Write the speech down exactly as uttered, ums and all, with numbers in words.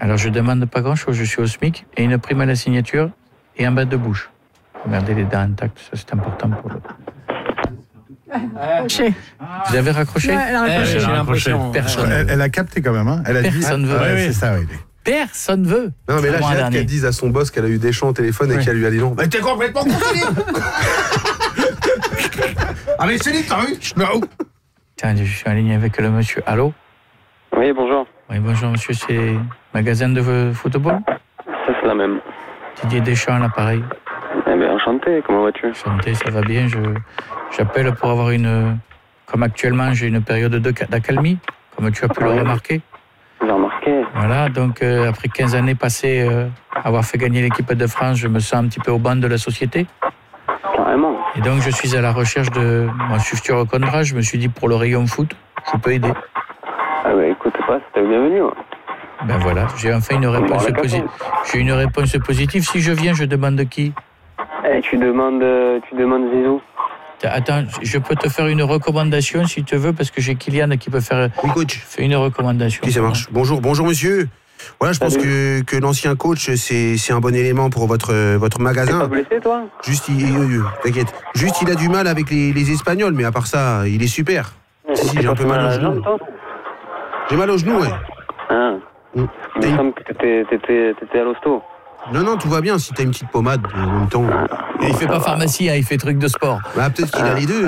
Alors je demande pas grand-chose, je suis au SMIC et une prime à la signature et un bas de bouche. Regardez les dents intactes, ça c'est important pour le... Raccroché. Vous avez raccroché? Ouais, elle a raccroché. Eh, j'ai l'impression. Personne. Elle, elle a capté quand même, hein. Elle a Personne dit. veut. Ah, ouais, Oui, c'est oui. ça, oui. Personne veut. Non, mais là, Moi, j'ai hâte dernier. qu'elle dise à son boss qu'elle a eu Deschamps au téléphone et Ouais. qu'elle lui a dit non. Mais t'es complètement confondu. Ah, mais c'est t'as vu? Non. Tiens, je suis en ligne avec le monsieur. Allô? Oui, bonjour. Oui, bonjour monsieur, c'est magasin de football? Ça, c'est la même. Didier Deschamps à l'appareil. Eh bien, enchanté, comment vas-tu? Santé, ça va bien. Je, j'appelle pour avoir une... Comme actuellement, j'ai une période de, d'accalmie, comme tu as pu le remarquer. J'ai remarqué. Voilà, donc euh, après quinze années passées, euh, avoir fait gagner l'équipe de France, je me sens un petit peu au banc de la société. Carrément. Et donc, je suis à la recherche de mon futur contrat. Je me suis dit, pour le rayon foot, je peux aider. Ah bah écoute, pas, c'était le bienvenu. Ouais. Ben voilà, j'ai enfin une réponse positive. J'ai une réponse positive. Si je viens, je demande qui? Eh, tu demandes, euh, tu demandes Zizou. Attends, je peux te faire une recommandation si tu veux, parce que j'ai Kylian qui peut faire Oui, coach. Fais une recommandation. Oui, ça marche. Bonjour, bonjour monsieur. Voilà, je pense que, que l'ancien coach, c'est, c'est un bon élément pour votre, votre T'es magasin. pas blessé, toi? Juste, il, euh, t'inquiète. Juste, il a du mal avec les, les Espagnols, mais à part ça, il est super. Si, si, T'es j'ai un pas peu mal à au la genou. jambe, toi? J'ai mal au genou, ouais. Ah. Mm. Il me semble que t'étais, t'étais, t'étais à l'hosto. Non, non, tout va bien si t'as une petite pommade en même temps. Et il fait pas pharmacie, hein, il fait truc de sport. Bah, peut-être qu'il a les deux.